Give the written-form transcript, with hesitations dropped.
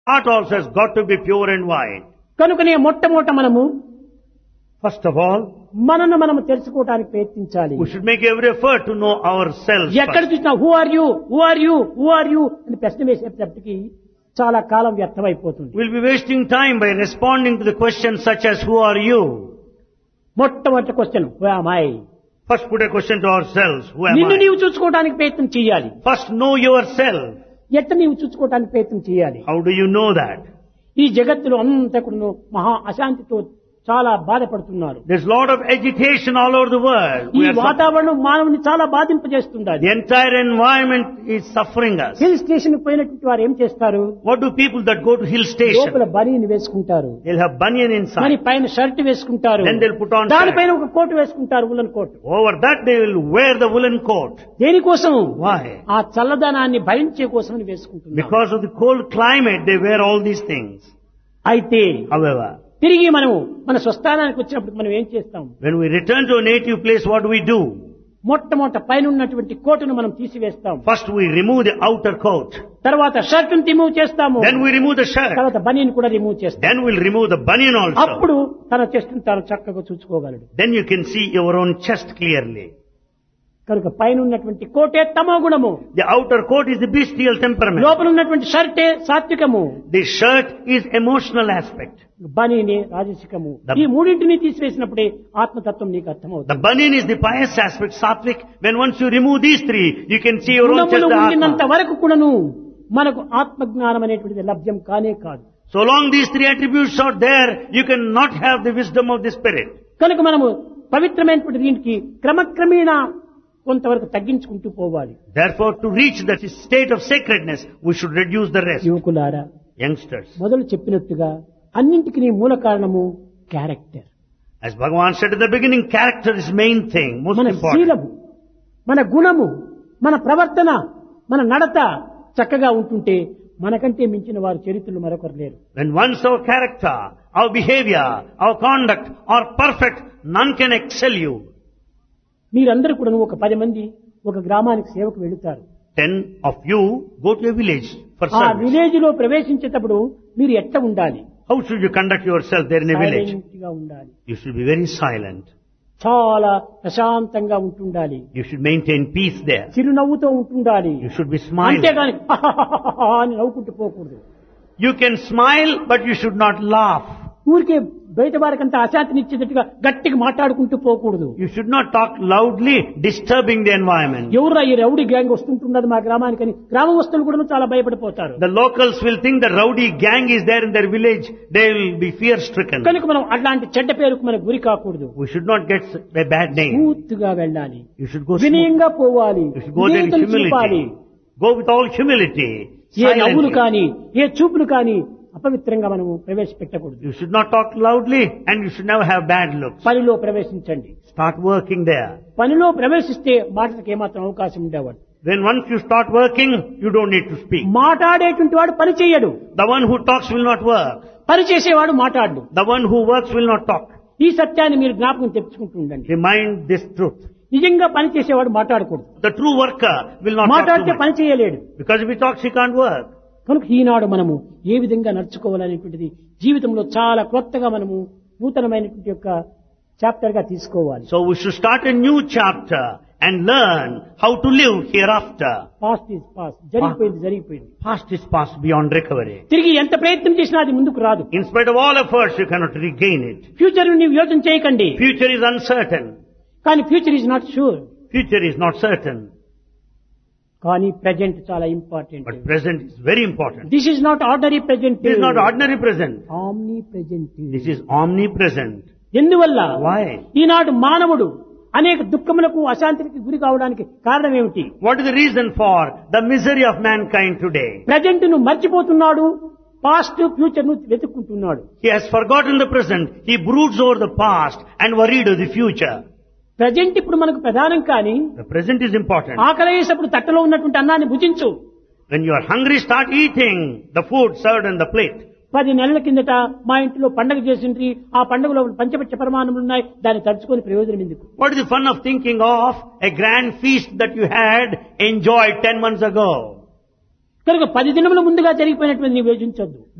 Heart also has got to be pure and white. కనుకనే మొట్టమొదట మనము First of all, మనను మనము తెలుసుకోవడానికి ప్రయత్నించాలి. we should make every effort to know ourselves ఎక్కడ first. చూసినా who are you who are you who are you అని ప్రశ్న వేసేటప్పటికి చాలా కాలం వ్యర్థమైపోతుంది. We'll be wasting time by responding to the questions such as who are you? మొట్టమొదటి question who am I. First put a question to ourselves. Who am నిన్ను I? నీవు చూసుకోవడానికి ప్రయత్నం చేయాలి. First know yourself. ఎట్ట నీవు చూసుకోవడానికి ప్రయత్నం చేయాలి. How do you know that? ఈ జగత్తులో అంతా కూడా మహా అశాంతితో చాలా బాధపడుతున్నారు. There's a lot of agitation all over the world. ఈ We are వాతావరణం మానవుని చాలా బాధింపజేస్తుంది. the entire environment is suffering us. Hill station పోయినటువంటి వారు ఏం చేస్తారు? What do people that go to hill లోపల station? బనీని వేసుకుంటారు, They'll have banyan మరి inside. పైన షర్ట్ వేసుకుంటారు, Then they'll put on దానిపైన ఒక కోటు వేసుకుంటారు, woollen coat. Over that they will wear the woolen coat. దేనికోసం? Why? ఆ చల్లదనాన్ని భరించే కోసమని వేసుకుంటున్నారు. Because of the cold climate they wear all these things. అయితే However, తిరిగి మనము మన స్వస్థానానికి వచ్చినప్పుడు మనం ఏం చేస్తాం? when we return to a native place, what do? మొట్టమొదట పైన ఉన్నటువంటి కోటును మనం తీసివేస్తాం. First we remove the outer coat. తర్వాత షర్ట్ను రిమూవ్ చేస్తాము. Then we remove the shirt. తర్వాత బనీని కూడా రిమూవ్ చేస్తాం. Then we'll remove the banyan also. అప్పుడు తన చెస్ట్ను తాను చక్కగా చూసుకోగలడు. Then you can see your own chest clearly. కనుక పైన ఉన్నటువంటి కోటే తమో గుణము, The outer coat is the bestial temperament. లోపల ఉన్నటువంటి షర్టే సాత్వికము, The shirt is emotional aspect. బనీనే రాజసికము. ఈ మూడింటిని తీసివేసినప్పుడే ఆత్మతత్వం నీకు అర్థమవుతుంది. The banyan is the pious aspect, sattvic. When once you remove these three, you can see your own chest, గుణములు the ఉండినంత atma. వరకు కూడాను మనకు ఆత్మజ్ఞానం అనేటువంటిది లభ్యం కానే కాదు. So long these three attributes are there, you cannot have the wisdom of the spirit. కనుక మనము పవిత్రమైనటువంటి దీనికి క్రమక్రమేణా కొంతవరకు తగ్గించుకుంటూ పోవాలి. Therefore, to reach that state of sacredness, we should reduce the rest. యువకులారా, Youngsters, మొదలు చెప్పినట్టుగా అన్నింటికి మూల కారణము character. as Bhagavan said at the beginning, character is main thing, most మన important. శీలము, మన గుణము, మన ప్రవర్తన, మన నడత చక్కగా ఉంటుంటే మనకంటే మించిన వారు చరిత్రలు మరొకరు లేరు. When once our character, our behavior, our conduct are perfect, none can excel you. మీరందరూ కూడా ఒక 10 మంది ఒక గ్రామానికి సేవకు వెళుతారు. 10 of you go to a village for ఆ service. విలేజ్ లో ప్రవేశించేటప్పుడు మీరు ఎట్ట ఉండాలి? How should you conduct yourself there in a village? Silent గా ఉండాలి. You should be very silent. చాలా ప్రశాంతంగా ఉంటుండాలి. You should maintain peace there. చిరునవ్వుతో ఉంటుండాలి. You should be smiling. అంతేగాని అని నవ్వుకుంటూ పోకూడదు. You can smile, but you should not laugh. ఊరికే బయట వారికంతా అశాంతినిచ్చేటట్టుగా గట్టిగా మాట్లాడుకుంటూ పోకూడదు. You should not talk loudly, disturbing the environment. ఎవరా ఈ రౌడీ గ్యాంగ్ వస్తుంటున్నది మా గ్రామానికి అని గ్రామస్తులు కూడా చాలా భయపడిపోతారు. The locals will think the rowdy gang is there in their village. They will be fear-stricken. కనుక మనం అట్లాంటి చెడ్డ పేరుకు మనకు గురి కాకూడదు. We should not get a bad name. పూర్తిగా వెళ్ళాలి. You should go smooth. వినయంగా పోవాలి. You should go there in వినయతను చూపాలి. humility. Go with all humility. ఏ నవ్వులు Silently. కానీ ఏ చూపులు కానీ అపవిత్రంగా మనము ప్రవేశపెట్టకూడదు. You should not talk loudly and you should never have bad looks. పనిలో ప్రవేశించండి. Start working there. పనిలో ప్రవేశిస్తే మాటలకు ఏమాత్రం అవకాశం ఉండేవాడు. When once you start working, you don't need to speak. మాట్లాడేటువంటి వాడు పని చేయడు. The one who talks will not work. పని చేసేవాడు మాట్లాడు. The one who works will not talk. ఈ సత్యాన్ని మీరు జ్ఞాపకం తెచ్చుకుంటూ ఉండండి. Remind this truth. నిజంగా పని చేసేవాడు మాట్లాడకూడదు. The true worker will not talk మాట్లాడితే too పని much. చేయలేడు. Because if he talks, he can't work. కనుక ఈనాడు మనము ఏ విధంగా నడుచుకోవాలనేటువంటిది జీవితంలో చాలా కొత్తగా మనము నూతనమైనటువంటి యొక్క చాప్టర్ గా తీసుకోవాలి. So we should start a new chapter and learn how to live hereafter. Past is past, జరిగిపోయింది జరిగిపోయింది. Past is past beyond recovery. తిరిగి ఎంత ప్రయత్నం చేసినా అది ముందుకు రాదు. In spite of all efforts, you cannot regain it. Future నీవు యోచన చేయకండి. Future is uncertain. కానీ future is not sure. Future is not certain. కానీ ప్రెజెంట్ చాలా important. But present is very important. This is not ordinary present. This is not ordinary present. Omni present. This is omnipresent. ఎందువల్ల? Why? ఈనాడు మానవుడు అనేక దుఃఖములకు అశాంతికి గురి కావడానికి కారణం ఏమిటి? What is the reason for the misery of mankind today? Present ను మర్చిపోతున్నాడు, past future ను వెతుక్కుంటున్నాడు. He has forgotten the present. He broods over the past and worried of the future. Present ఇప్పుడు మనకు ప్రధానం. కానీ The present is important. ఆకలి వేసినప్పుడు తట్టలో ఉన్నటువంటి అన్నాన్ని భుజించు. When you are hungry, start eating the food served on the plate. 10 నెలల కిందట మా ఇంట్లో పండగ చేసిండ్రి. ఆ పండుగలో పంచపక్ష పరమాణములు ఉన్నాయి. దాన్ని తలుచుకొని ప్రయోజనం ఎందుకు? What is the fun of thinking of a grand feast that you had enjoyed 10 months ago? కనుక 10 దినముల ముందుగా జరిగిపోయినటువంటి నీవు యోచించొద్దు.